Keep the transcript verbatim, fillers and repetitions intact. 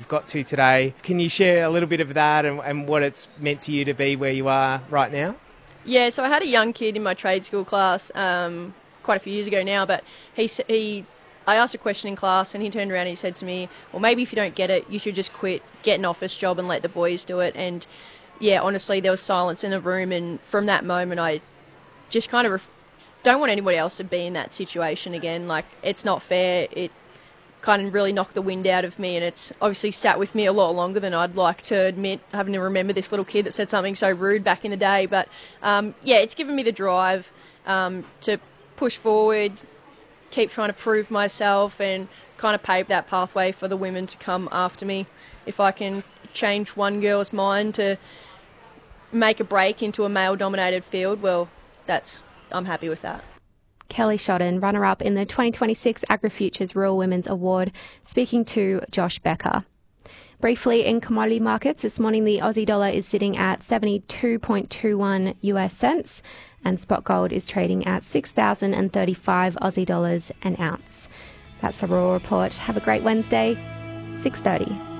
you've got to today. Can you share a little bit of that and, and what it's meant to you to be where you are right now? Yeah, so I had a young kid in my trade school class um, quite a few years ago now, but he he. I asked a question in class and he turned around and he said to me, well, maybe if you don't get it, you should just quit, get an office job and let the boys do it. And yeah, honestly, there was silence in the room, and from that moment I just kind of ref- don't want anybody else to be in that situation again. Like, it's not fair. It kind of really knocked the wind out of me, and it's obviously sat with me a lot longer than I'd like to admit, having to remember this little kid that said something so rude back in the day. But um, yeah, it's given me the drive um, to push forward, keep trying to prove myself and kind of pave that pathway for the women to come after me. If I can change one girl's mind to make a break into a male-dominated field, well, that's I'm happy with that. Kelly Shodden, runner-up in the twenty twenty-six AgriFutures Rural Women's Award, speaking to Josh Becker. Briefly, in commodity markets, this morning the Aussie dollar is sitting at seventy-two point two one U S cents and spot gold is trading at six thousand thirty-five Aussie dollars an ounce. That's the Rural Report. Have a great Wednesday, six thirty.